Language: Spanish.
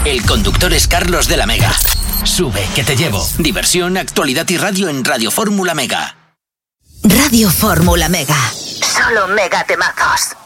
El conductor es Carlos de la Mega. Sube, que te llevo. Diversión, actualidad y radio en Radio Fórmula Mega. Radio Fórmula Mega. Solo mega temazos.